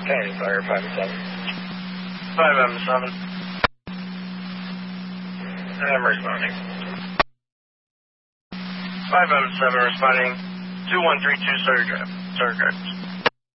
County Fire 5-7. 5M7. I'm responding. 5M7 responding. 2132 Surge.